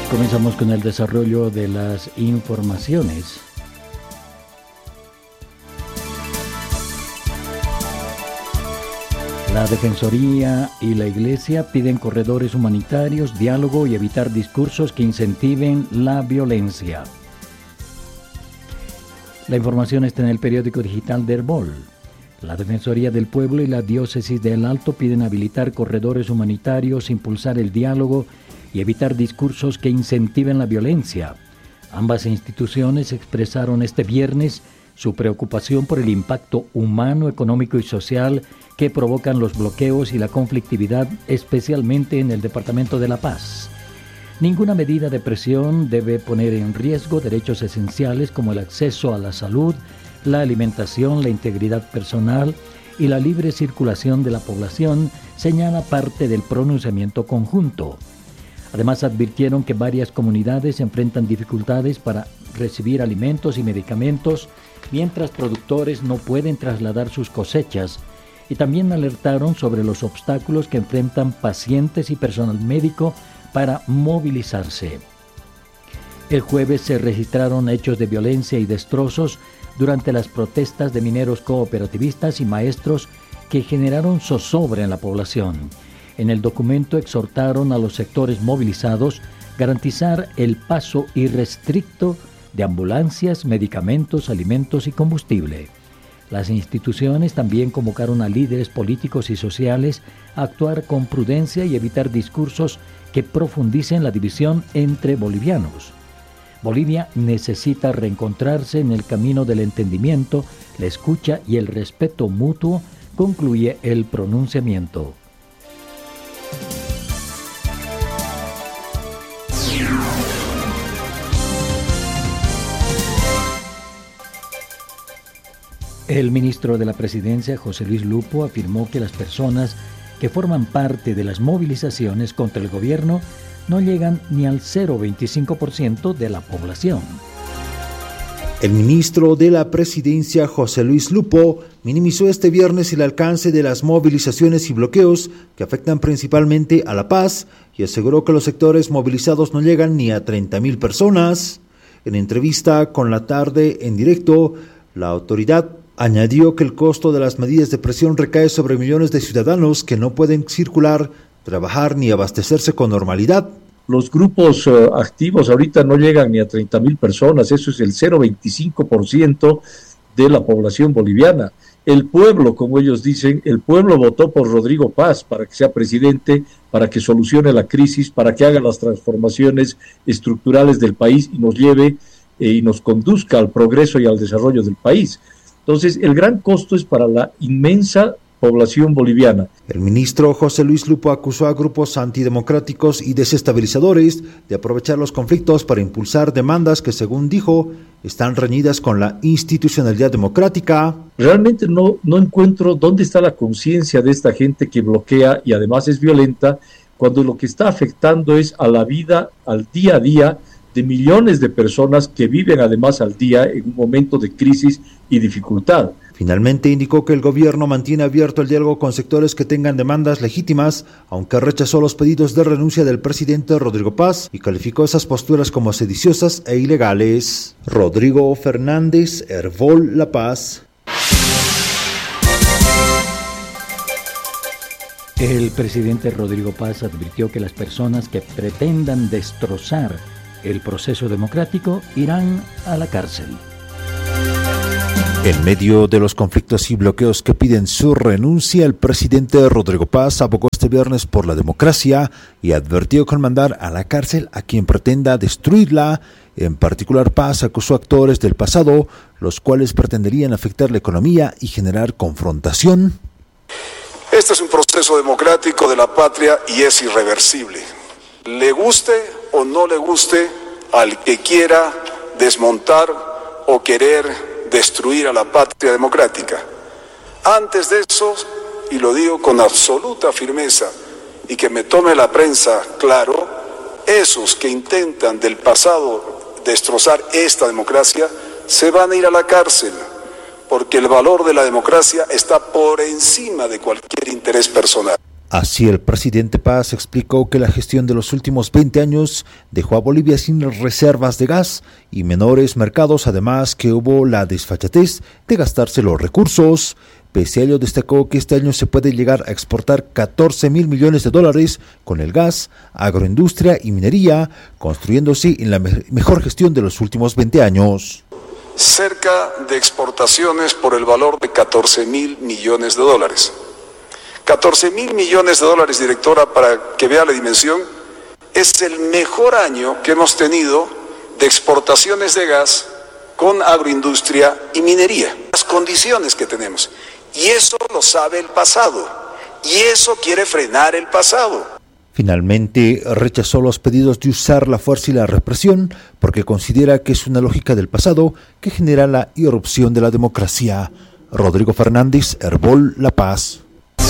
Comenzamos con el desarrollo de las informaciones. La Defensoría y la Iglesia piden corredores humanitarios, diálogo y evitar discursos que incentiven la violencia. La información está en el periódico digital de Herbol. La Defensoría del Pueblo y la Diócesis de El Alto piden habilitar corredores humanitarios, impulsar el diálogo y evitar discursos que incentiven la violencia. Ambas instituciones expresaron este viernes su preocupación por el impacto humano, económico y social que provocan los bloqueos y la conflictividad, especialmente en el Departamento de La Paz. Ninguna medida de presión debe poner en riesgo derechos esenciales como el acceso a la salud, la alimentación, la integridad personal y la libre circulación de la población, señala parte del pronunciamiento conjunto. Además, advirtieron que varias comunidades enfrentan dificultades para recibir alimentos y medicamentos, mientras productores no pueden trasladar sus cosechas, y también alertaron sobre los obstáculos que enfrentan pacientes y personal médico para movilizarse. El jueves se registraron hechos de violencia y destrozos durante las protestas de mineros cooperativistas y maestros que generaron zozobra en la población. En el documento exhortaron a los sectores movilizados garantizar el paso irrestricto de ambulancias, medicamentos, alimentos y combustible. Las instituciones también convocaron a líderes políticos y sociales a actuar con prudencia y evitar discursos que profundicen la división entre bolivianos. Bolivia necesita reencontrarse en el camino del entendimiento, la escucha y el respeto mutuo, concluye el pronunciamiento. El ministro de la Presidencia, José Luis Lupo, afirmó que las personas que forman parte de las movilizaciones contra el gobierno no llegan ni al 0,25% de la población. El ministro de la Presidencia, José Luis Lupo, minimizó este viernes el alcance de las movilizaciones y bloqueos que afectan principalmente a La Paz y aseguró que los sectores movilizados no llegan ni a 30,000 personas. En entrevista con La Tarde en Directo, la autoridad añadió que el costo de las medidas de presión recae sobre millones de ciudadanos que no pueden circular, trabajar ni abastecerse con normalidad. Los grupos activos ahorita no llegan ni a 30,000 personas, eso es el 0,25% de la población boliviana. El pueblo, como ellos dicen, el pueblo votó por Rodrigo Paz para que sea presidente, para que solucione la crisis, para que haga las transformaciones estructurales del país y nos lleve y nos conduzca al progreso y al desarrollo del país. Entonces, el gran costo es para la inmensa población boliviana. El ministro José Luis Lupo acusó a grupos antidemocráticos y desestabilizadores de aprovechar los conflictos para impulsar demandas que, según dijo, están reñidas con la institucionalidad democrática. Realmente no encuentro dónde está la conciencia de esta gente que bloquea y además es violenta, cuando lo que está afectando es a la vida, al día a día, de millones de personas que viven además al día en un momento de crisis y dificultad. Finalmente indicó que el gobierno mantiene abierto el diálogo con sectores que tengan demandas legítimas, aunque rechazó los pedidos de renuncia del presidente Rodrigo Paz y calificó esas posturas como sediciosas e ilegales. Rodrigo Fernández, Herbol, La Paz. El presidente Rodrigo Paz advirtió que las personas que pretendan destrozar el proceso democrático irán a la cárcel. En medio de los conflictos y bloqueos que piden su renuncia, el presidente Rodrigo Paz abogó este viernes por la democracia y advirtió con mandar a la cárcel a quien pretenda destruirla. En particular, Paz acusó a actores del pasado, los cuales pretenderían afectar la economía y generar confrontación. Este es un proceso democrático de la patria y es irreversible. Le guste o no le guste al que quiera desmontar o querer destruir a la patria democrática. Antes de eso, y lo digo con absoluta firmeza, y que me tome la prensa claro, esos que intentan del pasado destrozar esta democracia se van a ir a la cárcel, porque el valor de la democracia está por encima de cualquier interés personal. Así, el presidente Paz explicó que la gestión de los últimos 20 años dejó a Bolivia sin reservas de gas y menores mercados, además que hubo la desfachatez de gastarse los recursos. Pese a ello, destacó que este año se puede llegar a exportar 14.000 millones de dólares con el gas, agroindustria y minería, construyéndose en la mejor gestión de los últimos 20 años. Cerca de exportaciones por el valor de 14.000 millones de dólares. 14.000 millones de dólares, directora, para que vea la dimensión, es el mejor año que hemos tenido de exportaciones de gas con agroindustria y minería. Las condiciones que tenemos. Y eso lo sabe el pasado. Y eso quiere frenar el pasado. Finalmente, rechazó los pedidos de usar la fuerza y la represión porque considera que es una lógica del pasado que genera la irrupción de la democracia. Rodrigo Fernández, Herbol, La Paz.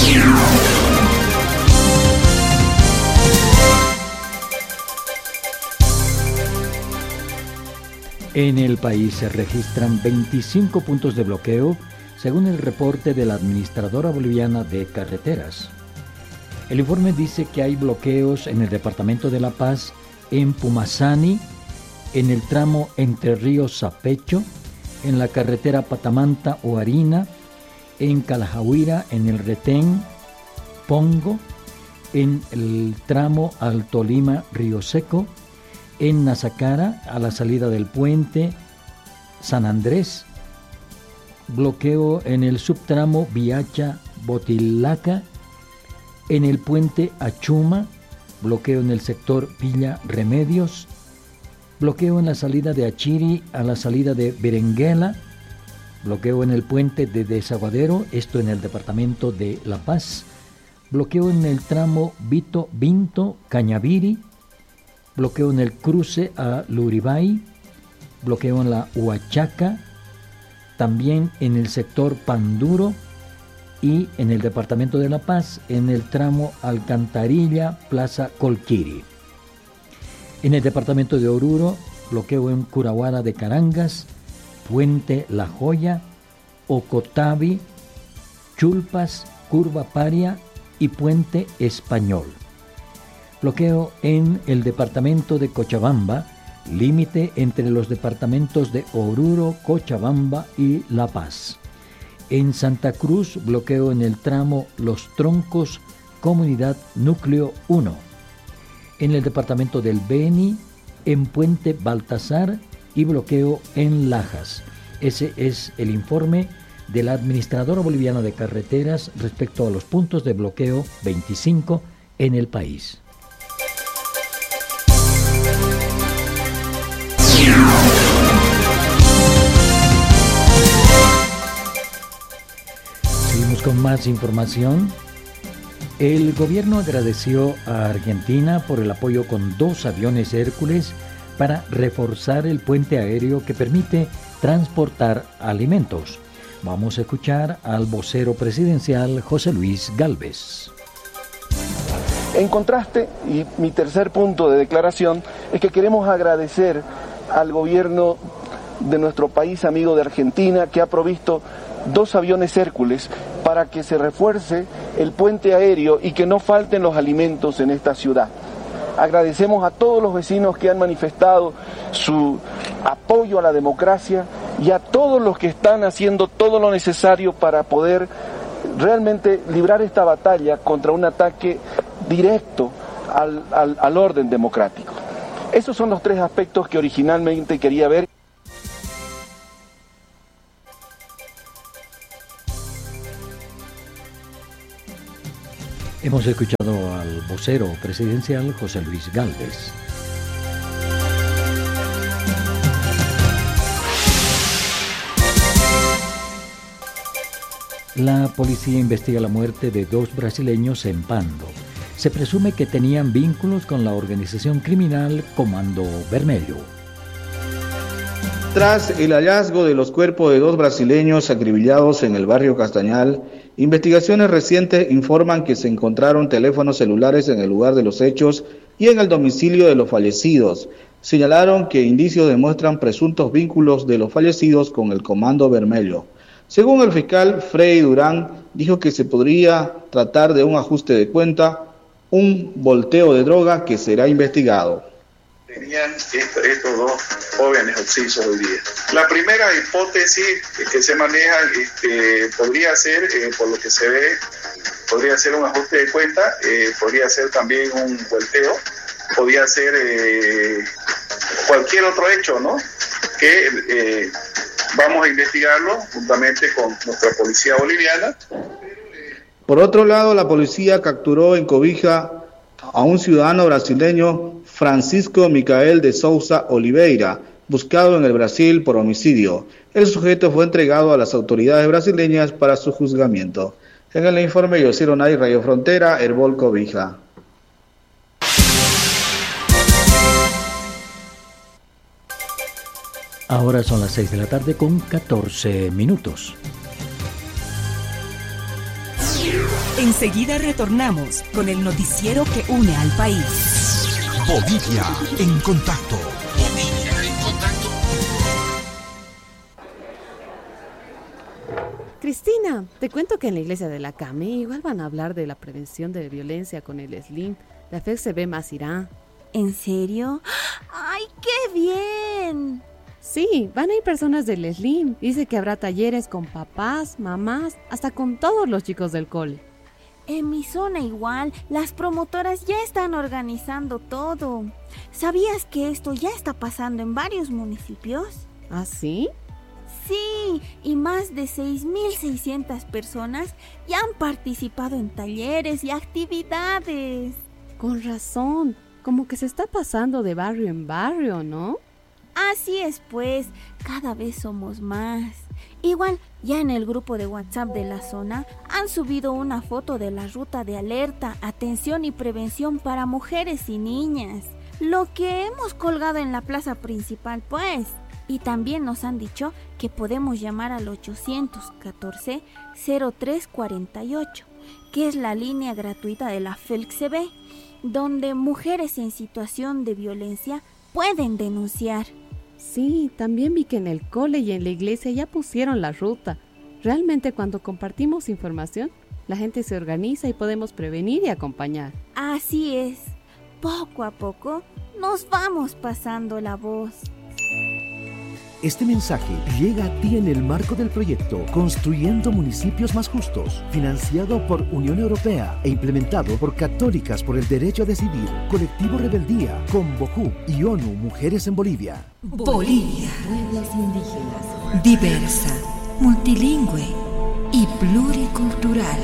En el país se registran 25 puntos de bloqueo, según el reporte de la Administradora Boliviana de Carreteras. El informe dice que hay bloqueos en el departamento de La Paz, en Pumasani, en el tramo Entre Ríos Zapecho, en la carretera Patamanta-Huarina, en Calajahuira, en el Retén, Pongo, en el tramo Alto Lima, Río Seco, en Nazacara, a la salida del puente San Andrés, bloqueo en el subtramo Viacha-Botilaca, en el puente Achuma, bloqueo en el sector Villa Remedios, bloqueo en la salida de Achiri a la salida de Berenguela, bloqueo en el puente de Desaguadero, esto en el departamento de La Paz, bloqueo en el tramo Vinto-Cañaviri, bloqueo en el cruce a Luribay, bloqueo en la Huachaca, también en el sector Panduro y en el departamento de La Paz, en el tramo Alcantarilla-Plaza Colquiri. En el departamento de Oruro, bloqueo en Curahuara de Carangas, Puente La Joya, Ocotavi, Chulpas, Curva Paria y Puente Español. Bloqueo en el departamento de Cochabamba, límite entre los departamentos de Oruro, Cochabamba y La Paz. En Santa Cruz, bloqueo en el tramo Los Troncos, Comunidad Núcleo 1. En el departamento del Beni, en Puente Baltasar y bloqueo en Lajas. Ese es el informe de la Administradora Boliviana de Carreteras respecto a los puntos de bloqueo 25 en el país. Seguimos con más información. El gobierno agradeció a Argentina por el apoyo con 2 aviones Hércules para reforzar el puente aéreo que permite transportar alimentos. Vamos a escuchar al vocero presidencial José Luis Gálvez. En contraste, y mi tercer punto de declaración, es que queremos agradecer al gobierno de nuestro país amigo de Argentina, que ha provisto 2 aviones Hércules para que se refuerce el puente aéreo y que no falten los alimentos en esta ciudad. Agradecemos a todos los vecinos que han manifestado su apoyo a la democracia y a todos los que están haciendo todo lo necesario para poder realmente librar esta batalla contra un ataque directo al orden democrático. Esos son los 3 aspectos que originalmente quería ver. Hemos escuchado al vocero presidencial José Luis Gálvez. La policía investiga la muerte de 2 brasileños en Pando. Se presume que tenían vínculos con la organización criminal Comando Vermelho. Tras el hallazgo de los cuerpos de 2 brasileños acribillados en el barrio Castañal, investigaciones recientes informan que se encontraron teléfonos celulares en el lugar de los hechos y en el domicilio de los fallecidos. Señalaron que indicios demuestran presuntos vínculos de los fallecidos con el Comando Vermelho. Según el fiscal Freddy Durán, dijo que se podría tratar de un ajuste de cuenta, un volteo de droga que será investigado. Tenían estos dos jóvenes occisos hoy día. La primera hipótesis que se maneja podría ser, por lo que se ve, podría ser un ajuste de cuenta, podría ser también un volteo, podría ser cualquier otro hecho, ¿no? Que vamos a investigarlo juntamente con nuestra policía boliviana. Por otro lado, la policía capturó en Cobija a un ciudadano brasileño, Francisco Micael de Souza Oliveira, buscado en el Brasil por homicidio. El sujeto fue entregado a las autoridades brasileñas para su juzgamiento. En el informe Yosiro Nay, Radio Frontera, Herbol Cobija. Ahora son las 6 de la tarde con 14 minutos. Enseguida retornamos con el noticiero que une al país. Bolivia en contacto. Bolivia en contacto. Cristina, te cuento que en la iglesia de la CAME igual van a hablar de la prevención de violencia con el SLIM. La FECB más irá. ¿En serio? ¡Ay, qué bien! Sí, van a ir personas del SLIM. Dice que habrá talleres con papás, mamás, hasta con todos los chicos del cole. En mi zona igual, las promotoras ya están organizando todo. ¿Sabías que esto ya está pasando en varios municipios? ¿Ah, sí? Sí, y más de 6.600 personas ya han participado en talleres y actividades. Con razón, como que se está pasando de barrio en barrio, ¿no? Así es, pues, cada vez somos más. Igual, ya en el grupo de WhatsApp de la zona han subido una foto de la ruta de alerta, atención y prevención para mujeres y niñas. Lo que hemos colgado en la plaza principal, pues. Y también nos han dicho que podemos llamar al 814-0348, que es la línea gratuita de la FECB, donde mujeres en situación de violencia pueden denunciar. Sí, también vi que en el cole y en la iglesia ya pusieron la ruta. Realmente cuando compartimos información, la gente se organiza y podemos prevenir y acompañar. Así es. Poco a poco nos vamos pasando la voz. Este mensaje llega a ti en el marco del proyecto Construyendo Municipios Más Justos, financiado por Unión Europea e implementado por Católicas por el Derecho a Decidir, Colectivo Rebeldía, Convojú y ONU Mujeres en Bolivia. Bolivia, pueblos indígenas, diversa, multilingüe y pluricultural.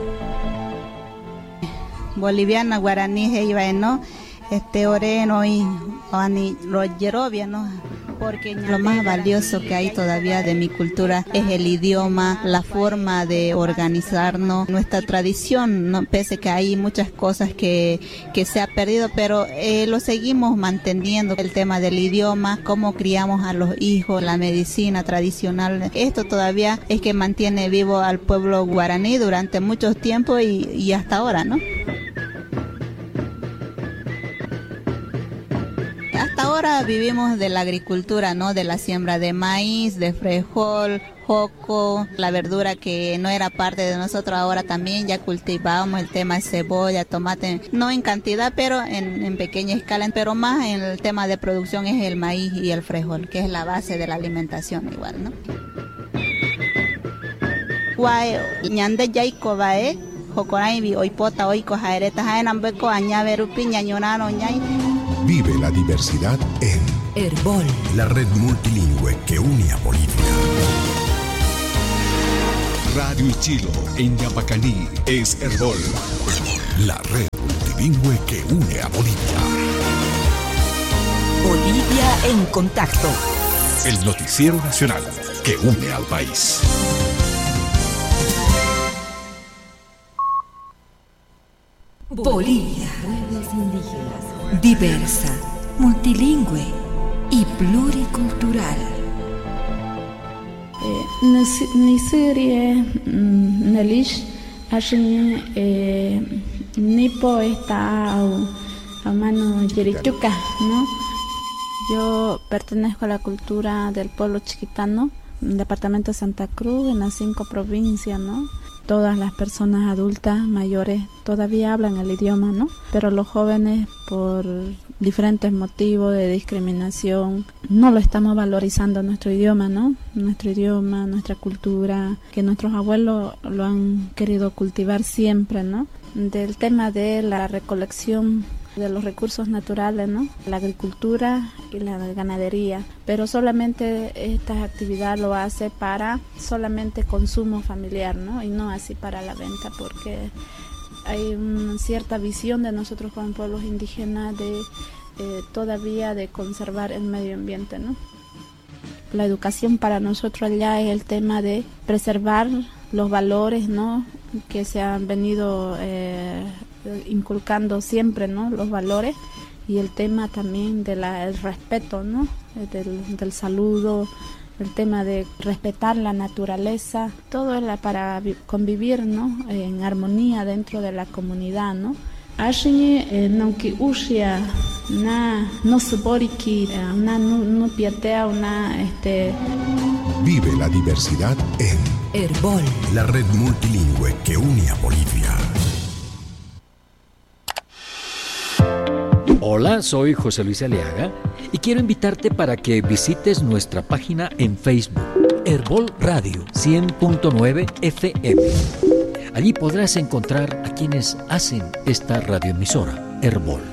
Boliviana, guaraní, no, oreno y royerovia, ¿no? Porque lo más valioso que hay todavía de mi cultura es el idioma, la forma de organizarnos, nuestra tradición, ¿no? Pese que hay muchas cosas que se ha perdido, pero lo seguimos manteniendo, el tema del idioma, cómo criamos a los hijos, la medicina tradicional. Esto todavía es que mantiene vivo al pueblo guaraní durante mucho tiempo y hasta ahora, ¿no? Hasta ahora vivimos de la agricultura, ¿no? De la siembra de maíz, de frijol, joco, la verdura que no era parte de nosotros, ahora también ya cultivamos el tema de cebolla, tomate, no en cantidad, pero en pequeña escala, pero más en el tema de producción es el maíz y el frijol, que es la base de la alimentación igual, ¿no? Guay, ñande yaiko bae, jocoraibi, oipota, oiko, jaereta, jaenambeko, añaverupi, ñañonano, ñay. Vive la diversidad en Herbol, la red multilingüe que une a Bolivia. Radio Ichilo en Yapacaní es Herbol, la red multilingüe que une a Bolivia. Bolivia en contacto. El noticiero nacional que une al país. Bolivia, pueblos indígenas, diversa, multilingüe y pluricultural. Nisirie Nelish Ashin Nipo está a mano Yerichuca, ¿no? Yo pertenezco a la cultura del pueblo chiquitano, el departamento de Santa Cruz, en las 5 provincias, ¿no? Todas las personas adultas, mayores, todavía hablan el idioma, ¿no? Pero los jóvenes, por diferentes motivos de discriminación, no lo estamos valorizando nuestro idioma, ¿no? Nuestro idioma, nuestra cultura, que nuestros abuelos lo han querido cultivar siempre, ¿no? Del tema de la recolección de los recursos naturales, ¿no? La agricultura y la ganadería, pero solamente esta actividad lo hace para solamente consumo familiar, ¿no? Y no así para la venta, porque hay una cierta visión de nosotros como pueblos indígenas de todavía de conservar el medio ambiente, ¿no? La educación para nosotros allá es el tema de preservar los valores, ¿no? Que se han venido inculcando siempre, ¿no? Los valores, y el tema también del respeto, ¿no? Del saludo, el tema de respetar la naturaleza, todo es para convivir, ¿no? En armonía dentro de la comunidad, ¿no? Vive la diversidad en Herbol, la red multilingüe que une a Bolivia. Hola, soy José Luis Aliaga y quiero invitarte para que visites nuestra página en Facebook, Herbol Radio 100.9 FM. Allí podrás encontrar a quienes hacen esta radioemisora, Herbol.